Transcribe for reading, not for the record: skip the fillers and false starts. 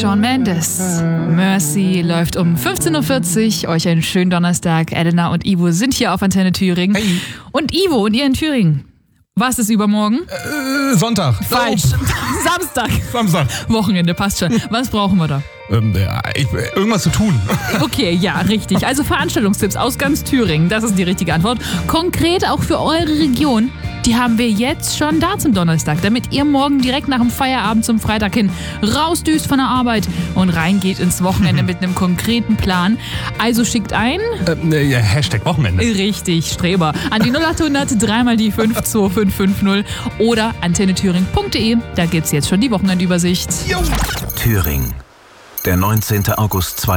Shawn Mendes. Mercy läuft um 15.40 Uhr. Euch einen schönen Donnerstag. Elena und Ivo sind hier auf Antenne Thüringen. Hey. Und Ivo und ihr in Thüringen. Was ist übermorgen? Sonntag. Falsch. Samstag. Wochenende, passt schon. Was brauchen wir da? Irgendwas zu tun. Okay, ja, richtig. Also Veranstaltungstipps aus ganz Thüringen, das ist die richtige Antwort. Konkret auch für eure Region, die haben wir jetzt schon da zum Donnerstag, damit ihr morgen direkt nach dem Feierabend zum Freitag hin rausdüst von der Arbeit und reingeht ins Wochenende mit einem konkreten Plan. Also schickt ein... Hashtag Wochenende. Richtig, Streber. An die 0800 3 mal die 52550 oder antennethüringen.de. Da gibt's jetzt schon die Wochenendübersicht. Thüringen, der 19. August